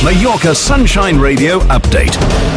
Mallorca Sunshine Radio update.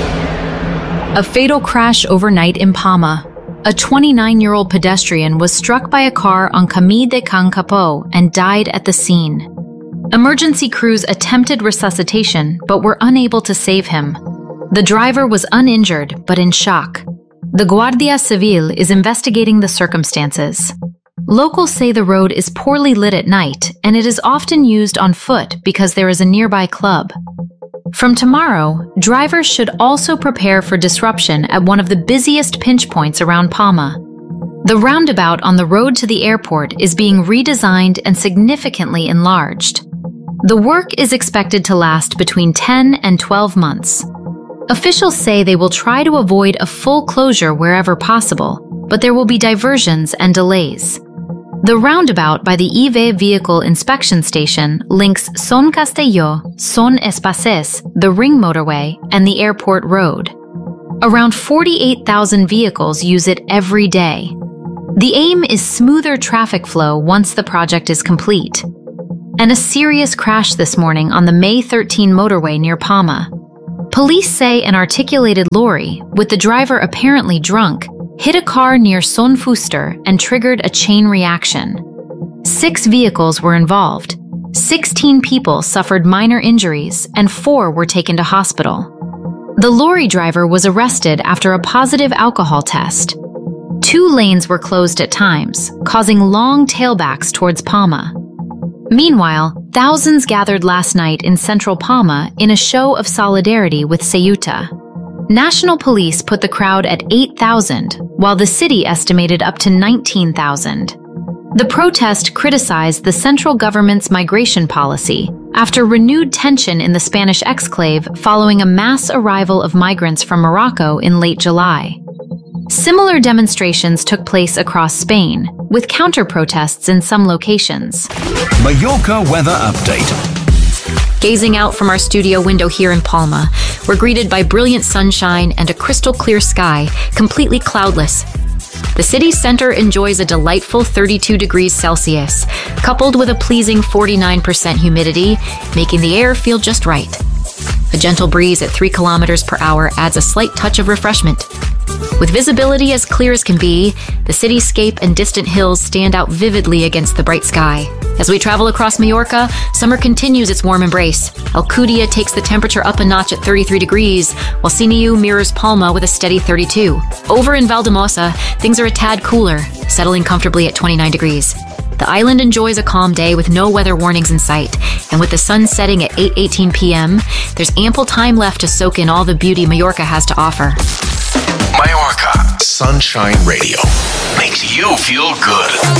A fatal crash overnight in Palma. A 29-year-old pedestrian was struck by a car on Camí de Can Capó and died at the scene. Emergency crews attempted resuscitation but were unable to save him. The driver was uninjured but in shock. The Guardia Civil is investigating the circumstances. Locals say the road is poorly lit at night and it is often used on foot because there is a nearby club. From tomorrow, drivers should also prepare for disruption at one of the busiest pinch points around Palma. The roundabout on the road to the airport is being redesigned and significantly enlarged. The work is expected to last between 10 and 12 months. Officials say they will try to avoid a full closure wherever possible, but there will be diversions and delays. The roundabout by the EV Vehicle Inspection Station links Son Castelló, Son Espases, the Ring Motorway, and the airport road. Around 48,000 vehicles use it every day. The aim is smoother traffic flow once the project is complete. And a serious crash this morning on the May 13 motorway near Palma. Police say an articulated lorry, with the driver apparently drunk, hit a car near Son Fuster and triggered a chain reaction. 6 vehicles were involved. 16 people suffered minor injuries and 4 were taken to hospital. The lorry driver was arrested after a positive alcohol test. 2 lanes were closed at times, causing long tailbacks towards Palma. Meanwhile, thousands gathered last night in central Palma in a show of solidarity with Ceuta. National police put the crowd at 8,000, while the city estimated up to 19,000. The protest criticized the central government's migration policy after renewed tension in the Spanish exclave following a mass arrival of migrants from Morocco in late July. Similar demonstrations took place across Spain, with counter-protests in some locations. Mallorca weather update. Gazing out from our studio window here in Palma, we're greeted by brilliant sunshine and a crystal clear sky, completely cloudless. The city's center enjoys a delightful 32 degrees Celsius, coupled with a pleasing 49% humidity, making the air feel just right. A gentle breeze at 3 kilometers per hour adds a slight touch of refreshment. With visibility as clear as can be, the cityscape and distant hills stand out vividly against the bright sky. As we travel across Mallorca, summer continues its warm embrace. Alcudia takes the temperature up a notch at 33 degrees, while Siniu mirrors Palma with a steady 32. Over in Valdemosa, things are a tad cooler, settling comfortably at 29 degrees. The island enjoys a calm day with no weather warnings in sight, and with the sun setting at 8:18 p.m., there's ample time left to soak in all the beauty Mallorca has to offer. Mallorca Sunshine Radio makes you feel good.